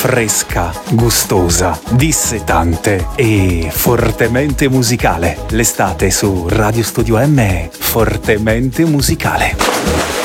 fresca, gustosa, dissetante e fortemente musicale. L'estate su Radio Studio M è fortemente musicale.